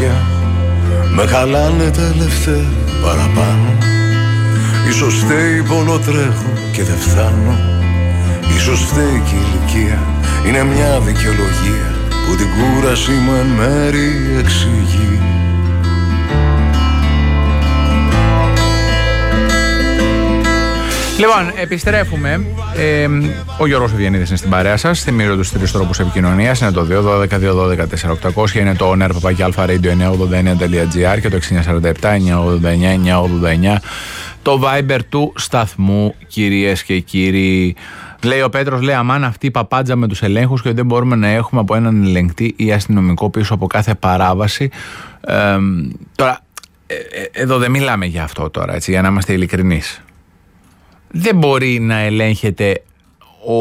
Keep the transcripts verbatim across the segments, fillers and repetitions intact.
πια με χαλάνε τελευταία παραπάνω. Ίσως φταίει πολλό τρέχω και δεν φτάνω. Ίσως φταίει και η ηλικία, είναι μια δικαιολογία που την κούραση μου εν μέρη εξηγεί. Λοιπόν, επιστρέφουμε. Ε, ο Γιώργος Ευγενίδης είναι στην παρέα σας. Θυμίζω τους τρεις τρόπους επικοινωνίας. Είναι το δύο δώδεκα δύο δώδεκα τέσσερα οκτακόσια, είναι το νερ παπάκι αλφα-radio εννιά ογδόντα εννιά τελεία τζι άρ και το έξι εννιά τέσσερα επτά εννιά ογδόντα εννιά εννιά ογδόντα εννιά το Viber του σταθμού, κυρίες και κύριοι. Λέει ο Πέτρος, λέει αμάν αυτή η παπάντζα με τους ελέγχους και δεν μπορούμε να έχουμε από έναν ελεγκτή ή αστυνομικό πίσω από κάθε παράβαση. Ε, τώρα, ε, ε, εδώ δεν μιλάμε για αυτό τώρα, έτσι, για να είμαστε ειλικρινείς. Δεν μπορεί να ελέγχεται ο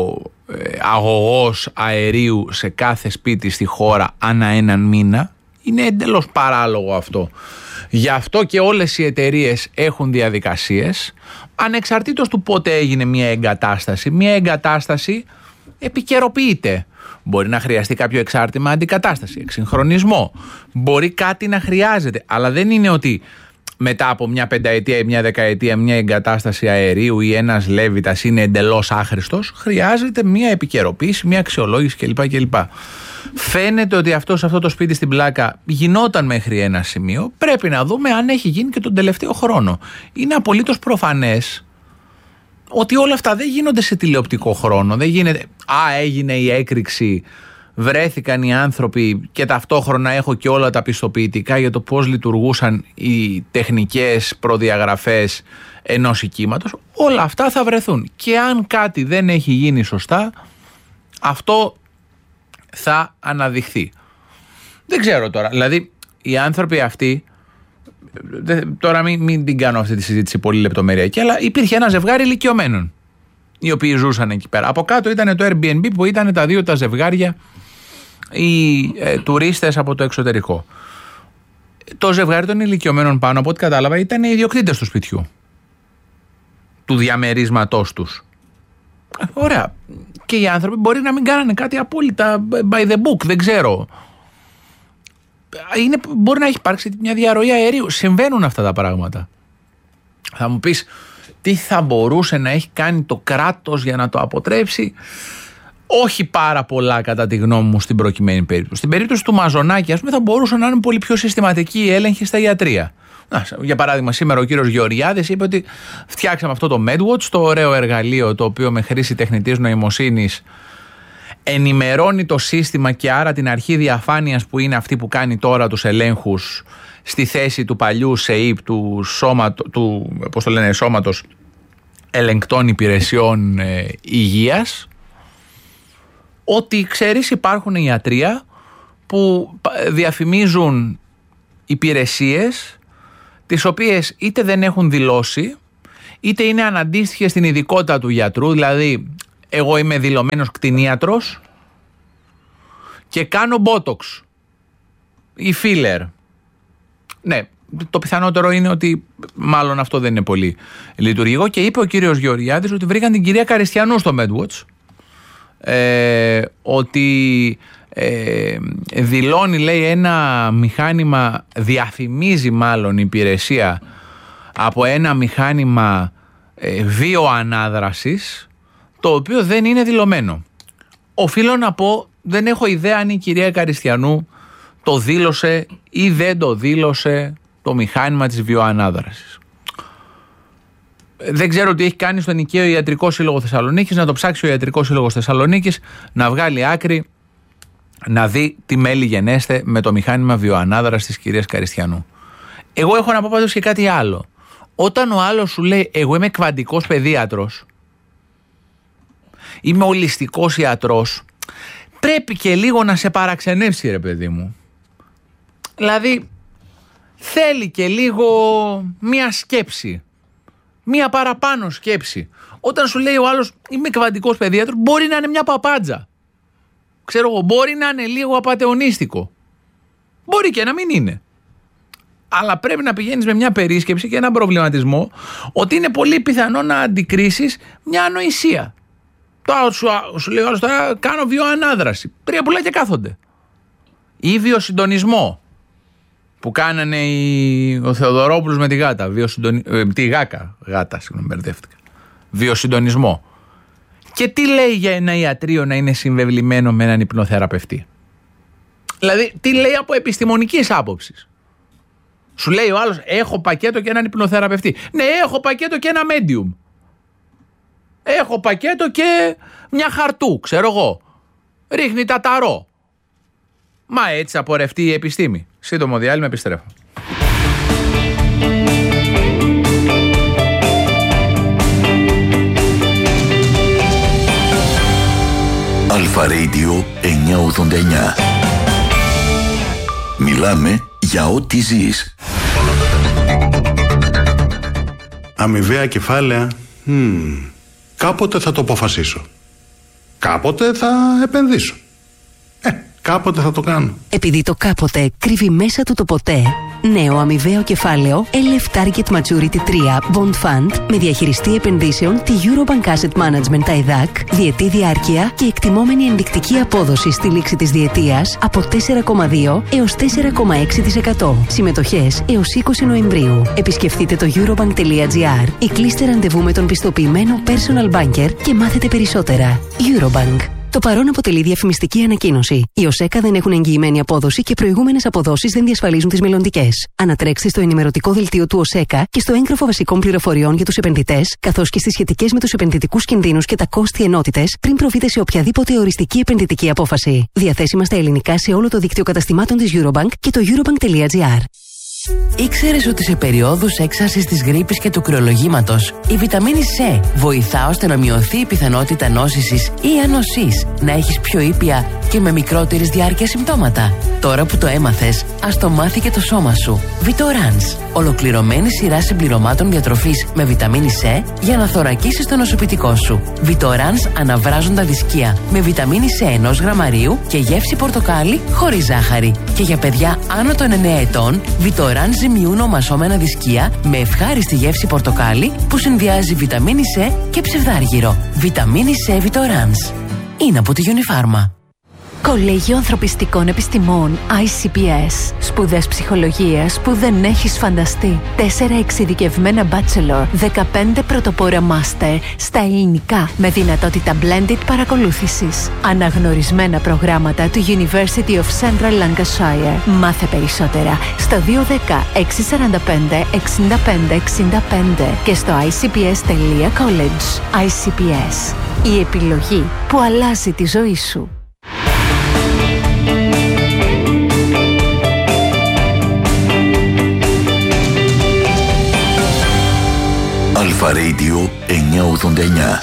αγωγός αερίου σε κάθε σπίτι στη χώρα ανά έναν μήνα. Είναι εντελώς παράλογο αυτό. Γι' αυτό και όλες οι εταιρείες έχουν διαδικασίες, ανεξαρτήτως του πότε έγινε μια εγκατάσταση. Μια εγκατάσταση επικαιροποιείται. Μπορεί να χρειαστεί κάποιο εξάρτημα αντικατάσταση, εξυγχρονισμό. Μπορεί κάτι να χρειάζεται, αλλά δεν είναι ότι μετά από μια πενταετία ή μια δεκαετία μια εγκατάσταση αερίου ή ένας λέβητας είναι εντελώς άχρηστος. Χρειάζεται μια επικαιροποίηση, μια αξιολόγηση κλπ. κλπ. Φαίνεται ότι αυτό σε αυτό το σπίτι στην Πλάκα γινόταν μέχρι ένα σημείο. Πρέπει να δούμε αν έχει γίνει και τον τελευταίο χρόνο. Είναι απολύτως προφανές ότι όλα αυτά δεν γίνονται σε τηλεοπτικό χρόνο. Δεν γίνεται, α, έγινε η έκρηξη, βρέθηκαν οι άνθρωποι και ταυτόχρονα έχω και όλα τα πιστοποιητικά για το πώς λειτουργούσαν οι τεχνικές προδιαγραφές ενός οικίματος. Όλα αυτά θα βρεθούν. Και αν κάτι δεν έχει γίνει σωστά, αυτό θα αναδειχθεί. Δεν ξέρω τώρα. Δηλαδή, οι άνθρωποι αυτοί, τώρα μην, μην την κάνω αυτή τη συζήτηση πολύ λεπτομεριακή, αλλά υπήρχε ένα ζευγάρι ηλικιωμένων οι οποίοι ζούσαν εκεί πέρα. Από κάτω ήταν το Airbnb που ήταν τα δύο τα ζευγάρια, οι ε, τουρίστες από το εξωτερικό. Το ζευγάρι των ηλικιωμένων πάνω, από ό,τι κατάλαβα, ήταν οι ιδιοκτήτες του σπιτιού, του διαμερίσματός τους. Ωραία. Και οι άνθρωποι μπορεί να μην κάνανε κάτι απόλυτα by the book, δεν ξέρω. Είναι, μπορεί να έχει υπάρξει μια διαρροή αερίου. Συμβαίνουν αυτά τα πράγματα. Θα μου πεις, τι θα μπορούσε να έχει κάνει το κράτος για να το αποτρέψει? Όχι πάρα πολλά, κατά τη γνώμη μου, στην προκειμένη περίπτωση. Στην περίπτωση του Μαζονάκη, ας πούμε, θα μπορούσε να είναι πολύ πιο συστηματική η έλεγχη στα ιατρεία. Για παράδειγμα, σήμερα ο κύριος Γεωργιάδης είπε ότι φτιάξαμε αυτό το MedWatch, το ωραίο εργαλείο το οποίο με χρήση τεχνητής νοημοσύνης ενημερώνει το σύστημα και άρα την αρχή διαφάνειας που είναι αυτή που κάνει τώρα τους ελέγχους στη θέση του παλιού ΣΕΙΠ, του, σώματο, του πώς το λένε, Σώματος Ελεγκτών Υπηρεσιών ε, Υγείας, ότι ξέρεις υπάρχουν ιατρεία που διαφημίζουν υπηρεσίες τις οποίες είτε δεν έχουν δηλώσει, είτε είναι αναντίστοιχες στην ειδικότητα του γιατρού. Δηλαδή, εγώ είμαι δηλωμένος κτηνίατρος και κάνω botox ή filler. Ναι, το πιθανότερο είναι ότι μάλλον αυτό δεν είναι πολύ λειτουργικό. Και είπε ο κύριος Γεωργιάδης ότι βρήκαν την κυρία Καριστιανού στο MedWatch, ε, ότι ε, δηλώνει, λέει, ένα μηχάνημα, διαφημίζει μάλλον η υπηρεσία από ένα μηχάνημα ε, βιοανάδρασης, το οποίο δεν είναι δηλωμένο. Οφείλω να πω, δεν έχω ιδέα αν η κυρία Καριστιανού το δήλωσε ή δεν το δήλωσε το μηχάνημα της βιοανάδρασης. Δεν ξέρω τι έχει κάνει στον οικαίο Ιατρικό Σύλλογο Θεσσαλονίκης, να το ψάξει ο Ιατρικός Σύλλογος Θεσσαλονίκης, να βγάλει άκρη, να δει τι μέλη γενέστε με το μηχάνημα βιοανάδρασης της κυρίας Καριστιανού. Εγώ έχω να πω πάντως και κάτι άλλο. Όταν ο άλλος σου λέει εγώ είμαι κβαντικός παιδίατρος, είμαι ολιστικός ιατρός, πρέπει και λίγο να σε παραξενεύσει, ρε παιδί μου. Δηλαδή θέλει και λίγο μία σκέψη, μία παραπάνω σκέψη. Όταν σου λέει ο άλλος είμαι κβαντικός παιδίατρος, μπορεί να είναι μια παπάντζα. Ξέρω εγώ, μπορεί να είναι λίγο απατεωνίστικο. Μπορεί και να μην είναι. Αλλά πρέπει να πηγαίνεις με μια περίσκεψη και έναν προβληματισμό ότι είναι πολύ πιθανό να αντικρίσεις μια ανοησία. Τώρα σου, σου λέει ο άλλος, τώρα κάνω βιοανάδραση. Τρία πουλάκια κάθονται. Ή βιοσυντονισμό. που κάνανε οι, ο Θεοδωρόπουλος με τη γάτα, βιοσυντονι... ε, τη γάκα, γάτα, συγγνώμη, μπερδεύτηκα. Βιοσυντονισμό. Και τι λέει για ένα ιατρείο να είναι συμβεβλημένο με έναν υπνοθεραπευτή? Δηλαδή, τι λέει από επιστημονικής άποψης? Σου λέει ο άλλος, έχω πακέτο και έναν υπνοθεραπευτή. Ναι, έχω πακέτο και ένα medium. Έχω πακέτο και μια χαρτού, ξέρω εγώ. Ρίχνει τα ταρό. Μα έτσι θα πορευτεί η επιστήμη. Σύντομο διάλειμμα, επιστρέφω. Αλφα Radio εννιακόσια ογδόντα εννιά. Μιλάμε για ό,τι ζεις. Αμοιβαία κεφάλαια. Hmm. Κάποτε θα το αποφασίσω. Κάποτε θα επενδύσω. Ε, κάποτε θα το κάνω. Επειδή το κάποτε κρύβει μέσα του το ποτέ, νέο αμοιβαίο κεφάλαιο ελ εφ Target Maturity τρία Bond Fund με διαχειριστή επενδύσεων τη Eurobank Asset Management τα ΕΔΑΚ, διετή διάρκεια και εκτιμόμενη ενδεικτική απόδοση στη λήξη της διετίας από τέσσερα κόμμα δύο έως τέσσερα κόμμα έξι τοις εκατό. Συμμετοχές έως είκοσι Νοεμβρίου. Επισκεφτείτε το eurobank τελεία gr ή κλείστε ραντεβού με τον πιστοποιημένο personal banker και μάθετε περισσότερα. Eurobank. Το παρόν αποτελεί διαφημιστική ανακοίνωση. Οι ΟΣΕΚΑ δεν έχουν εγγυημένη απόδοση και προηγούμενες αποδόσεις δεν διασφαλίζουν τις μελλοντικές. Ανατρέξτε στο ενημερωτικό δελτίο του ΟΣΕΚΑ και στο έγγραφο βασικών πληροφοριών για τους επενδυτές, καθώς και στις σχετικές με τους επενδυτικούς κινδύνους και τα κόστη ενότητες, πριν προβείτε σε οποιαδήποτε οριστική επενδυτική απόφαση. Διαθέσιμα στα ελληνικά σε όλο το δίκτυο καταστημάτων της Eurobank και το eurobank τελεία gr. Ήξερες ότι σε περιόδους έξαρσης της γρίπης και του κρυολογήματος η βιταμίνη C βοηθά ώστε να μειωθεί η πιθανότητα νόσησης ή ανοσής, να έχεις πιο ήπια και με μικρότερης διάρκεια συμπτώματα? Τώρα που το έμαθες, ας το μάθει και το σώμα σου. Vitorans, ολοκληρωμένη σειρά συμπληρωμάτων διατροφής με βιταμίνη C για να θωρακίσεις το νοσοποιητικό σου. Vitorans αναβράζοντα δισκία με βιταμίνη C ενός γραμμαρίου και γεύση πορτοκάλι χωρίς ζάχαρη. Και για παιδιά άνω των εννέα ετών, Vitorans ζυμιούν ομασώμενα δισκία με ευχάριστη γεύση πορτοκάλι που συνδυάζει βιταμίνη C και ψευδάργυρο. Βιταμίνη C Vitorans. Είναι από τη Unifarma. Κολέγιο Ανθρωπιστικών Επιστημών άι σι πι ες. Σπουδές ψυχολογίας που δεν έχεις φανταστεί. Τέσσερα εξειδικευμένα bachelor, δεκαπέντε πρωτοπόρα master στα ελληνικά με δυνατότητα blended παρακολούθησης. Αναγνωρισμένα προγράμματα του University of Central Lancashire. Μάθε περισσότερα στο δύο ένα μηδέν έξι τέσσερα πέντε εξήντα πέντε εξήντα πέντε και στο άι σι πι ες τελεία college. άι σι πι ες. Η επιλογή που αλλάζει τη ζωή σου. Αλφα Radio εννιακόσια ογδόντα εννιά.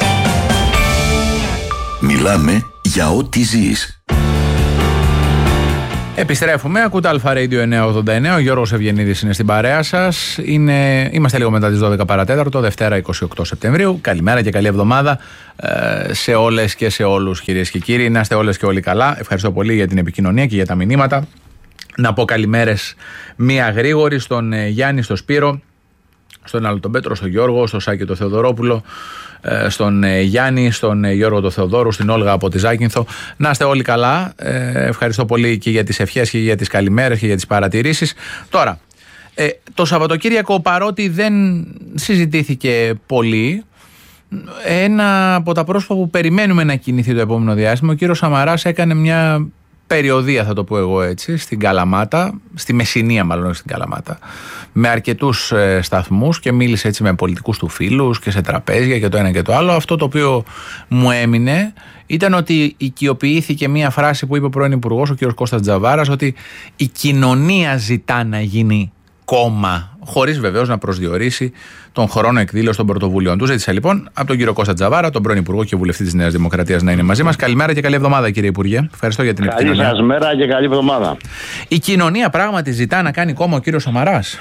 Μιλάμε για ό,τι ζεις. Επιστρέφουμε, ακούτε Αλφα Radio εννιακόσια ογδόντα εννιά. Ο Γιώργος Ευγενίδης είναι στην παρέα σας. Είναι... Είμαστε λίγο μετά τις δώδεκα παρατέταρτο, Δευτέρα είκοσι οκτώ Σεπτεμβρίου. Καλημέρα και καλή εβδομάδα ε, σε όλες και σε όλους, κυρίες και κύριοι. Να είστε όλες και όλοι καλά. Ευχαριστώ πολύ για την επικοινωνία και για τα μηνύματα. Να πω καλημέρες μία γρήγορη στον ε, Γιάννη, στον Σπύρο, στον άλλο τον Πέτρο, στον Γιώργο, στον Σάκη τον Θεοδωρόπουλο, στον Γιάννη, στον Γιώργο τον Θεοδόρου, στην Όλγα από τη Ζάκυνθο. Να είστε όλοι καλά. Ευχαριστώ πολύ και για τις ευχές και για τις καλημέρες και για τις παρατηρήσεις. Τώρα, το Σαββατοκύριακο, παρότι δεν συζητήθηκε πολύ, ένα από τα πρόσωπα που περιμένουμε να κινηθεί το επόμενο διάστημα, ο κύριος Σαμαράς έκανε μια περιοδεία, θα το πω εγώ έτσι, στην Καλαμάτα, στη Μεσσηνία μάλλον, όχι στην Καλαμάτα, με αρκετούς ε, σταθμούς και μίλησε έτσι με πολιτικούς του φίλους και σε τραπέζια και το ένα και το άλλο. Αυτό το οποίο μου έμεινε ήταν ότι οικειοποιήθηκε μία φράση που είπε ο πρώην Υπουργός, ο κ. Κώστας Τζαβάρας, ότι η κοινωνία ζητά να γίνει κόμμα, χωρίς βεβαίως να προσδιορίσει τον χρόνο εκδήλωση των πρωτοβουλίων του. Ζήτησα λοιπόν από τον κύριο Κώστα Τζαβάρα, τον πρώην Υπουργό και βουλευτή της Νέας Δημοκρατίας, να είναι μαζί μας. Καλημέρα και καλή εβδομάδα, κύριε Υπουργέ. Ευχαριστώ για την επικοινωνία. Καλή σας μέρα και καλή εβδομάδα. Η κοινωνία πράγματι ζητά να κάνει κόμμα ο κύριος Σαμαράς.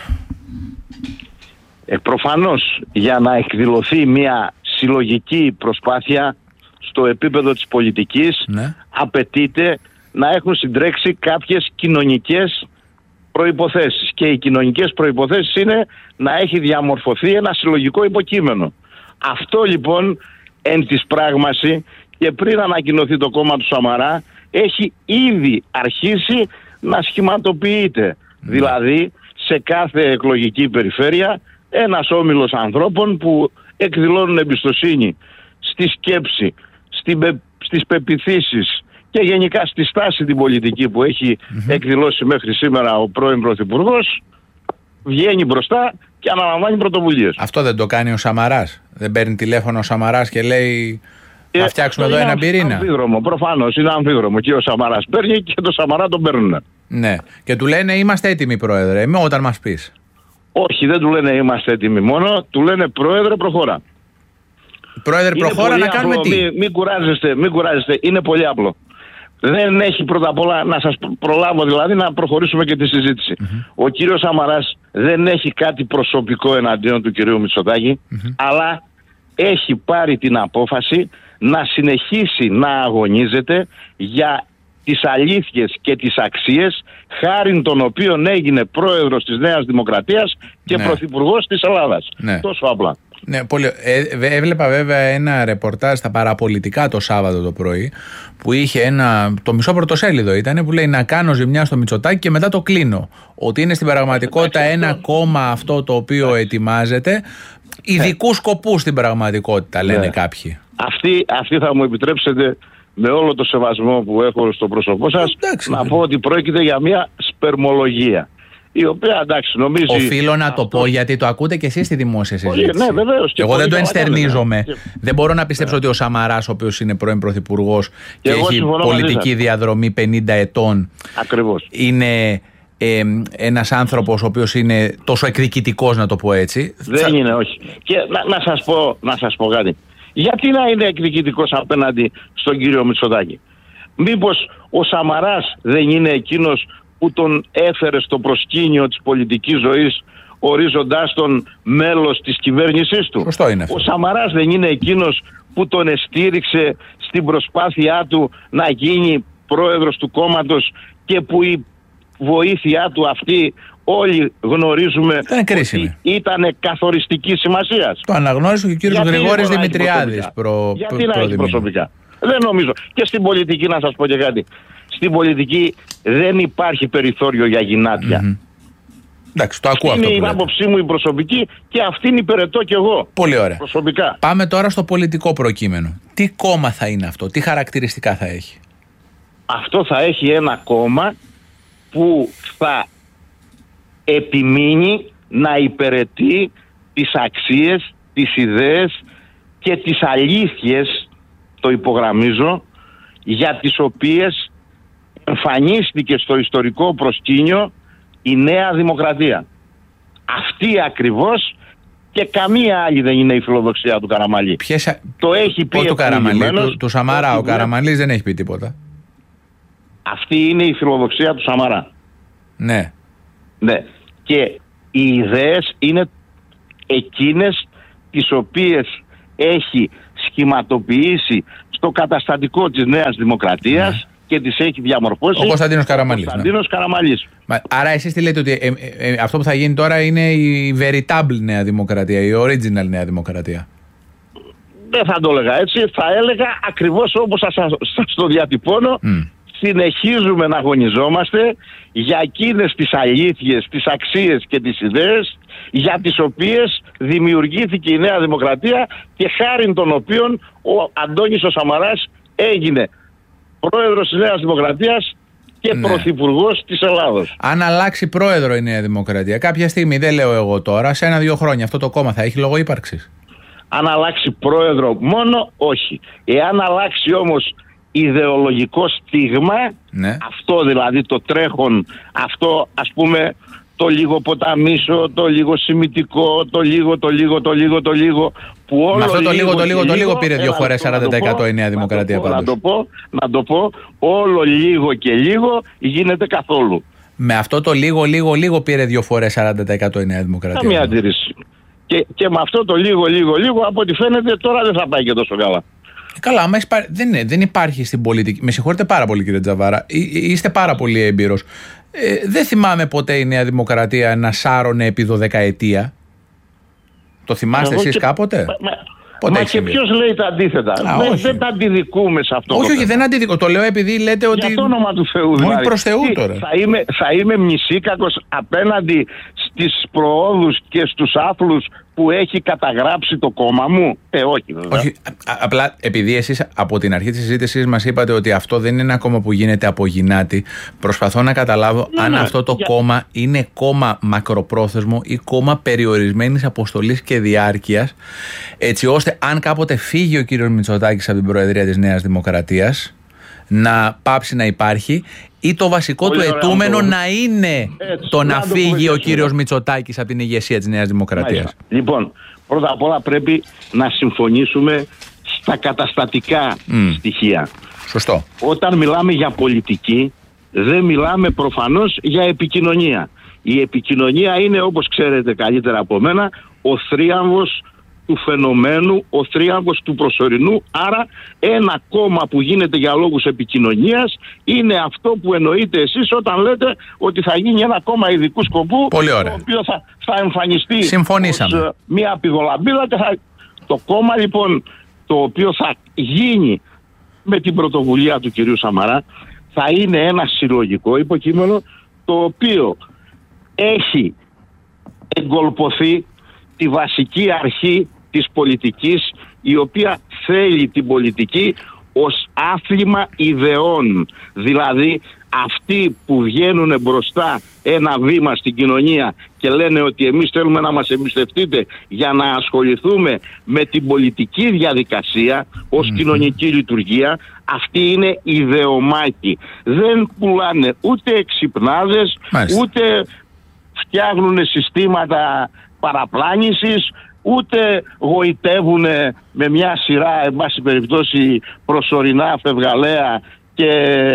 Ε, προφανώς, για να εκδηλωθεί μια συλλογική προσπάθεια στο επίπεδο της πολιτικής, ναι, απαιτείται να έχουν συντρέξει κάποιες κοινωνικές προϋποθέσεις. Και οι κοινωνικές προϋποθέσεις είναι να έχει διαμορφωθεί ένα συλλογικό υποκείμενο. Αυτό λοιπόν εν της πράγμαση και πριν ανακοινωθεί το κόμμα του Σαμαρά έχει ήδη αρχίσει να σχηματοποιείται. Δηλαδή σε κάθε εκλογική περιφέρεια ένας όμιλος ανθρώπων που εκδηλώνουν εμπιστοσύνη στη σκέψη, στην πε, στις πεποιθήσεις και γενικά στη στάση την πολιτική που έχει mm-hmm. εκδηλώσει μέχρι σήμερα ο πρώην Πρωθυπουργός, βγαίνει μπροστά και αναλαμβάνει πρωτοβουλίες. Αυτό δεν το κάνει ο Σαμαράς? Δεν παίρνει τηλέφωνο ο Σαμαράς και λέει ε, να φτιάξουμε εδώ ένα πυρήνα? Είναι αμφίδρομο, προφανώς είναι αμφίδρομο. Και ο Σαμαράς παίρνει και το Σαμαρά τον παίρνουν. Ναι, και του λένε είμαστε έτοιμοι πρόεδρε, είμαι όταν μας πεις. Όχι, δεν του λένε είμαστε έτοιμοι μόνο, του λένε πρόεδρε προχώρα. Πρόεδρε προχώρα να κάνουμε απλό, τι? Μην μη κουράζεστε, μην κουράζεστε, είναι πολύ απλό. Δεν έχει πρώτα απ' όλα, να σας προλάβω δηλαδή, να προχωρήσουμε και τη συζήτηση. Mm-hmm. Ο κύριος Σαμαράς δεν έχει κάτι προσωπικό εναντίον του κυρίου Μητσοτάκη, mm-hmm. αλλά έχει πάρει την απόφαση να συνεχίσει να αγωνίζεται για τις αλήθειες και τις αξίες χάριν των οποίων έγινε πρόεδρος της Νέας Δημοκρατίας και ναι. πρωθυπουργός της Ελλάδας. Ναι. Τόσο απλά. Ναι, πολύ. Ε, έβλεπα βέβαια ένα ρεπορτάζ στα παραπολιτικά το Σάββατο το πρωί που είχε ένα, το μισό πρωτοσέλιδο ήταν, που λέει να κάνω ζημιά στο Μητσοτάκη και μετά το κλείνω. Ότι είναι στην πραγματικότητα ένα κόμμα αυτό το οποίο ετοιμάζεται ειδικούς σκοπούς στην πραγματικότητα, λένε ναι. κάποιοι. Αυτή, αυτή θα μου επιτρέψετε, με όλο το σεβασμό που έχω στο πρόσωπό σας, εντάξει, να ναι. πω ότι πρόκειται για μια σπερμολογία. Η οποία, εντάξει, νομίζει. Οφείλω να αυτό... το πω γιατί το ακούτε και εσείς στη δημόσια συζήτηση. Ναι, βεβαίως. Εγώ δεν το ενστερνίζομαι. Και... Δεν μπορώ να πιστέψω yeah. ότι ο Σαμαράς, ο οποίος είναι πρώην πρωθυπουργός και, και έχει πολιτική διαδρομή πενήντα ετών, ακριβώς, είναι ε, ένας άνθρωπος ο οποίος είναι τόσο εκδικητικός, να το πω έτσι. Δεν Θα... είναι, όχι. Και να, να, σας πω, να σας πω κάτι. Γιατί να είναι εκδικητικός απέναντι στον κύριο Μητσοτάκη? Μήπως ο Σαμαράς δεν είναι εκείνος που τον έφερε στο προσκήνιο της πολιτικής ζωής, ορίζοντάς τον μέλος της κυβέρνησής του? Σωστό είναι αυτό. Ο Σαμαράς δεν είναι εκείνος που τον εστήριξε στην προσπάθειά του να γίνει πρόεδρος του κόμματος και που η βοήθειά του αυτή όλοι γνωρίζουμε ότι ήταν καθοριστική σημασίας? Το αναγνώρισε και ο κύριος Γρηγόρης Δημητριάδης. Προ... Γιατί να έχει προσωπικά? Δεν νομίζω. Και στην πολιτική, να σας πω και κάτι, στην πολιτική δεν υπάρχει περιθώριο για γυνάτια. Mm-hmm. Εντάξει, το ακούω αυτό. Είναι η άποψή μου η προσωπική και αυτήν υπηρετώ κι εγώ. Πολύ ωραία. Προσωπικά. Πάμε τώρα στο πολιτικό προκείμενο. Τι κόμμα θα είναι αυτό, τι χαρακτηριστικά θα έχει? Αυτό θα έχει ένα κόμμα που θα επιμείνει να υπηρετεί τις αξίες, τις ιδέες και τις αλήθειες, το υπογραμμίζω, για τις οποίες εμφανίστηκε στο ιστορικό προσκήνιο η Νέα Δημοκρατία. Αυτή ακριβώς και καμία άλλη δεν είναι η φιλοδοξία του Καραμανλή. Ποιες... Το έχει πει του Καραμανλή, του, του Σαμαρά. Ο Καραμανλής δεν έχει πει τίποτα. Αυτή είναι η φιλοδοξία του Σαμαρά. Ναι. Ναι. Και οι ιδέες είναι εκείνες τις οποίες έχει σχηματοποιήσει στο καταστατικό της Νέας Δημοκρατίας, ναι, και τις έχει διαμορφώσει ο Κωνσταντίνος Καραμανλής. Κωνσταντίνος ναι. Καραμανλής. Μα, άρα εσείς τι λέτε, ότι ε, ε, ε, αυτό που θα γίνει τώρα είναι η veritable Νέα Δημοκρατία, η original Νέα Δημοκρατία? Δεν θα το έλεγα έτσι, θα έλεγα ακριβώς όπως σας, σας το διατυπώνω. Mm. Συνεχίζουμε να αγωνιζόμαστε για εκείνες τις αλήθειες, τις αξίες και τις ιδέες για τις οποίες δημιουργήθηκε η Νέα Δημοκρατία και χάριν των οποίων ο Αντώνης ο Σαμαράς έγινε πρόεδρος της Νέας Δημοκρατίας και ναι. πρωθυπουργός της Ελλάδος. Αν αλλάξει πρόεδρο η Νέα Δημοκρατία κάποια στιγμή, δεν λέω εγώ τώρα, σε ένα-δύο χρόνια αυτό το κόμμα θα έχει λόγο ύπαρξης? Αν αλλάξει πρόεδρο μόνο, όχι. Εάν αλλάξει όμως ιδεολογικό στίγμα, ναι. αυτό δηλαδή το τρέχον, αυτό ας πούμε το λίγο ποταμίσο, το λίγο σημιτικό, το λίγο, το λίγο, το λίγο, το λίγο, που όλο με αυτό το λίγο, το λίγο, λίγο, το λίγο πήρε δύο φορές σαράντα τοις εκατό η Νέα Δημοκρατία πάντως. Να το πω, να το πω, όλο λίγο και λίγο γίνεται καθόλου. Με αυτό το λίγο, λίγο, λίγο πήρε δύο φορές σαράντα τοις εκατό η Νέα Δημοκρατία. Καμία αντίρρηση. Και, και με αυτό το λίγο, λίγο, λίγο, από ό,τι φαίνεται τώρα δεν θα πάει και τόσο καλά. Καλά, άμα υπά... δεν, είναι, δεν υπάρχει στην πολιτική. Με συγχωρείτε πάρα πολύ, κύριε Τζαβάρα. Εί, είστε πάρα πολύ έμπειρος. Ε, δεν θυμάμαι ποτέ η Νέα Δημοκρατία να σάρωνε επί δωδεκαετία. Το θυμάστε εσείς και... κάποτε? Μα, Ποτέ Μα και ποιος λέει τα αντίθετα? Α, δεν, όχι. δεν τα αντιδικούμε σε αυτό. Όχι, όχι, δεν αντιδικώ. Το λέω επειδή λέτε ότι. Για το όνομα του Θεού, δηλαδή. Όχι προς Θεού Τι, τώρα. Θα είμαι, θα είμαι μνησίκακος απέναντι στις προόδους και στους άθλους που έχει καταγράψει το κόμμα μου? Ε, όχι βέβαια. Όχι, α- απλά επειδή εσείς από την αρχή της συζήτησης μας είπατε ότι αυτό δεν είναι ένα κόμμα που γίνεται από γυνάτη, προσπαθώ να καταλάβω Ναι, αν ναι, αυτό το για- κόμμα είναι κόμμα μακροπρόθεσμο ή κόμμα περιορισμένης αποστολής και διάρκειας, έτσι ώστε αν κάποτε φύγει ο κύριος Μητσοτάκης από την Προεδρία της Νέας Δημοκρατίας να πάψει να υπάρχει, ή το βασικό Πολύ του ωραία, ετούμενο το- να είναι Έτσι, το να να το φύγει ο κουβεντιάσουμε. κύριος Μητσοτάκης από την ηγεσία της Νέας Δημοκρατίας. Μάλιστα. Λοιπόν, πρώτα απ' όλα πρέπει να συμφωνήσουμε στα καταστατικά Μμ. στοιχεία. Σωστό. Όταν μιλάμε για πολιτική, δεν μιλάμε προφανώς για επικοινωνία. Η επικοινωνία είναι, όπως ξέρετε καλύτερα από μένα, ο θρίαμβος του φαινομένου, ο θρίαμβος του προσωρινού. Άρα ένα κόμμα που γίνεται για λόγους επικοινωνίας είναι αυτό που εννοείτε εσείς όταν λέτε ότι θα γίνει ένα κόμμα ειδικού σκοπού. Πολύ ωραία. Το οποίο θα, θα εμφανιστεί Συμφωνήσαμε. ως ε, μια πηγολαμπίδα και θα... Το κόμμα λοιπόν το οποίο θα γίνει με την πρωτοβουλία του κυρίου Σαμαρά θα είναι ένα συλλογικό υποκείμενο το οποίο έχει εγκολποθεί τη βασική αρχή της πολιτικής, η οποία θέλει την πολιτική ως άθλημα ιδεών. Δηλαδή αυτοί που βγαίνουν μπροστά ένα βήμα στην κοινωνία και λένε ότι εμείς θέλουμε να μας εμπιστευτείτε για να ασχοληθούμε με την πολιτική διαδικασία ως mm-hmm. κοινωνική λειτουργία, αυτοί είναι ιδεομάχοι. Δεν πουλάνε ούτε εξυπνάδες, Μάλιστα. ούτε φτιάχνουν συστήματα παραπλάνησης, ούτε γοητεύουν με μια σειρά, εν πάση περιπτώσει, προσωρινά φευγαλέα και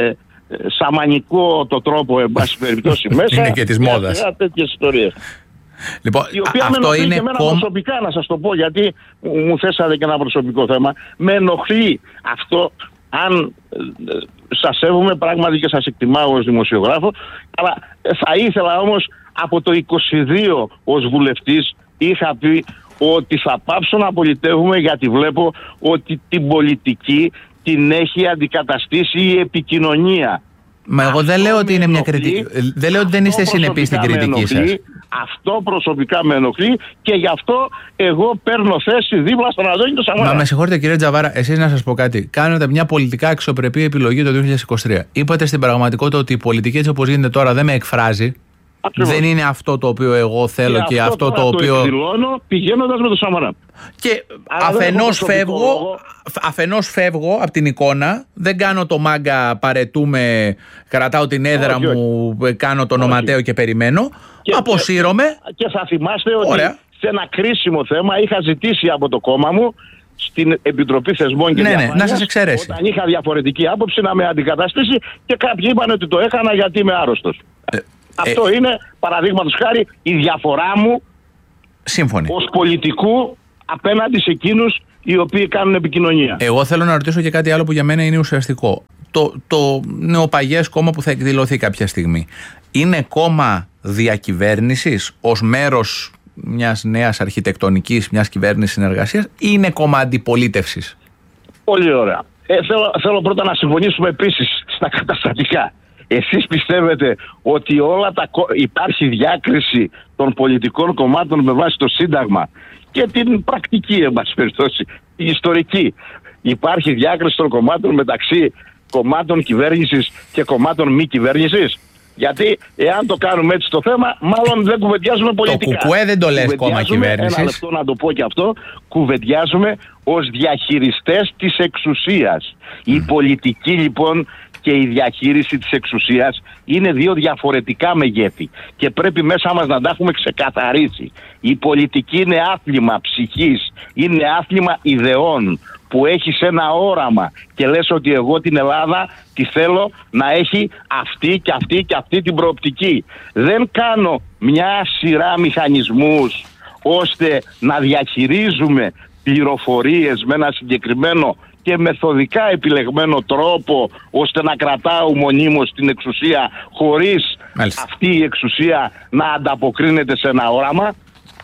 σαμανικό το τρόπο, εν πάση περιπτώσει, μέσα. Είναι και της μόδας. Τέτοιες ιστορίες. Λοιπόν, Η οποία α- με αυτό ενοχλεί είναι και εμένα κόμμα. προσωπικά, να σας το πω, γιατί μου θέσατε και ένα προσωπικό θέμα. Με ενοχλεί αυτό, αν ε, σας σέβομαι πράγματι και σας εκτιμάω ως δημοσιογράφο, αλλά ε, θα ήθελα όμως από το είκοσι δύο ως βουλευτής είχα πει ότι θα πάψω να πολιτεύουμε, γιατί βλέπω ότι την πολιτική την έχει αντικαταστήσει η επικοινωνία. Μα εγώ δεν Αυτό λέω ότι με είναι μια ενοχλεί. κριτική. Δεν λέω ότι δεν είστε Αυτό συνεπείς στην προσωπικά με κριτική ενοχλεί. σας. Αυτό προσωπικά με ενοχλεί και γι' αυτό εγώ παίρνω θέση δίπλα στον Αντώνη τον Σαμαρά. Μα με συγχωρείτε κύριε Τζαβάρα, εσείς να σας πω κάτι. Κάνετε μια πολιτικά αξιοπρεπή επιλογή το δύο χιλιάδες είκοσι τρία. Είπατε στην πραγματικότητα ότι η πολιτική έτσι όπως γίνεται τώρα δεν με εκφράζει. Ακριβώς. Δεν είναι αυτό το οποίο εγώ θέλω και, αυτό, τώρα το οποίο. Το εκδηλώνω πηγαίνοντας με τον Σαμαρά. Και Αλλά δεν έχω αφενός προσωπικό φεύγω, λόγο. αφενός φεύγω από την εικόνα, δεν κάνω το μάγκα, παρετούμε, κρατάω την έδρα Όχι, μου, κάνω τον Όχι. οματέο και περιμένω, Και- αποσύρωμαι. Και θα θυμάστε ότι Ωραία. σε ένα κρίσιμο θέμα είχα ζητήσει από το κόμμα μου στην Επιτροπή Θεσμών και Ναι, ναι, Διαφάνειας, να σας εξαιρέσει. όταν είχα διαφορετική άποψη, να με αντικαταστήσει, και κάποιοι είπαν ότι το έκανα γιατί είμαι άρρωστος. Αυτό είναι, παραδείγματος χάρη, η διαφορά μου Σύμφωνοι. ως πολιτικού απέναντι σε εκείνους οι οποίοι κάνουν επικοινωνία. Εγώ θέλω να ρωτήσω και κάτι άλλο που για μένα είναι ουσιαστικό. Το, το νεοπαγές κόμμα που θα εκδηλωθεί κάποια στιγμή είναι κόμμα διακυβέρνησης ως μέρος μιας νέας αρχιτεκτονικής, μιας κυβέρνησης συνεργασίας, ή είναι κόμμα αντιπολίτευσης? Πολύ ωραία. Ε, θέλω, θέλω πρώτα να συμφωνήσουμε επίσης στα καταστατικά. Εσείς πιστεύετε ότι όλα τα, κο- υπάρχει διάκριση των πολιτικών κομμάτων με βάση το Σύνταγμα και την πρακτική, εν πάση περιπτώσει, την ιστορική? Υπάρχει διάκριση των κομμάτων μεταξύ κομμάτων κυβέρνησης και κομμάτων μη κυβέρνησης? Γιατί εάν το κάνουμε έτσι το θέμα, μάλλον δεν κουβεντιάζουμε πολιτικά. κουκουέ δεν το λες κόμμα Κουβεντιάζουμε, κυβέρνησης. Ένα λεπτό να το πω και αυτό. Κουβεντιάζουμε ως διαχειριστές της εξουσίας. Η πολιτική λοιπόν και η διαχείριση της εξουσίας είναι δύο διαφορετικά μεγέθη και πρέπει μέσα μας να τα έχουμε ξεκαθαρίσει. Η πολιτική είναι άθλημα ψυχής, είναι άθλημα ιδεών, που έχεις ένα όραμα και λες ότι εγώ την Ελλάδα τη θέλω να έχει αυτή και αυτή και αυτή την προοπτική. Δεν κάνω μια σειρά μηχανισμούς ώστε να διαχειρίζουμε πληροφορίες με ένα συγκεκριμένο και μεθοδικά επιλεγμένο τρόπο, ώστε να κρατάω μονίμως την εξουσία χωρίς Μάλιστα. αυτή η εξουσία να ανταποκρίνεται σε ένα όραμα.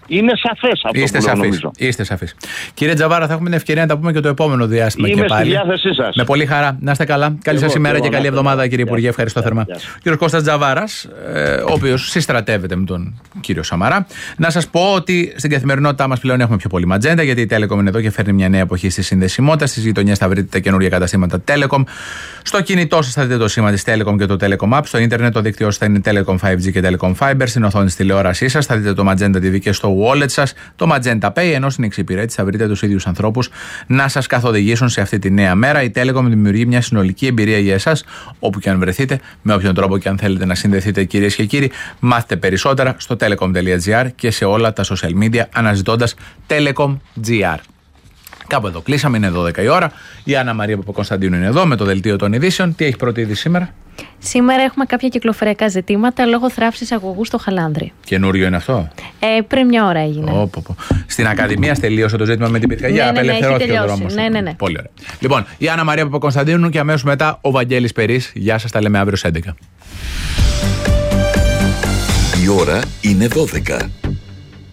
Είναι σαφές αυτό Είστε που λέω, σαφείς. νομίζω. Είστε σαφείς. Κύριε Τζαβάρα, θα έχουμε την ευκαιρία να τα πούμε και το επόμενο διάστημα. Είμαι και πάλι. στη διάθεσή σας. Με πολύ χαρά. Να είστε καλά. Καλή σας ημέρα και καλή εβδομάδα, κύριε Υπουργέ. Ευχαριστώ θερμά. Κύριος Κώστας Τζαβάρας, ο οποίος συστρατεύεται με τον κύριο Σαμαρά. Να σας πω ότι στην καθημερινότητά μας πλέον έχουμε πιο πολύ ματζέντα, γιατί η Telecom είναι εδώ και φέρνει μια νέα εποχή στη συνδεσιμότητα. Στις γειτονιές θα βρείτε τα καινούργια καταστήματα Telecom. Στο κινητό σας θα δείτε το σήμα της Telecom και το Telecom App. Στο ίντερνετ το δίκτυό σας θα είναι Telecom φάιβ τζι και Telecom Fiber. Στην οθόνη της τηλεόρασής σας θα δείτε το Magenta τι βι και στο wallet σας το Magenta Pay, ενώ στην εξυπηρέτηση θα βρείτε τους ίδιους ανθρώπους να σας καθοδηγήσουν σε αυτή τη νέα μέρα. Η Telecom δημιουργεί μια συνολική εμπειρία για εσάς, όπου και αν βρεθείτε, με όποιον τρόπο και αν θέλετε να συνδεθείτε, κυρίες και κύριοι. Μάθετε περισσότερα στο telecom τελεία gr και σε όλα τα social media αναζητώντας Telecom τζι αρ. Κάπου εδώ κλείσαμε, είναι δώδεκα η ώρα. Η Άννα Μαρία Παπακοσταντίνου είναι εδώ με το δελτίο των ειδήσεων. Τι έχει πρώτη είδηση σήμερα? Σήμερα έχουμε κάποια κυκλοφοριακά ζητήματα λόγω θράψης αγωγού στο Χαλάνδρη. Καινούριο είναι αυτό? Ε, πριν μια ώρα έγινε. Oh, oh, oh. Στην Ακαδημία τελείωσε το ζήτημα με την πυρκαγιά. Ναι, ναι, ναι, απελευθερώθηκε ο δρόμος. Ναι, ναι, ναι. Πολύ ωραία. Λοιπόν, η Άννα Μαρία Παπακοσταντίνου και αμέσως μετά ο Βαγγέλης Περής. Γεια σας, τα λέμε αύριο στις έντεκα. Η ώρα είναι δώδεκα.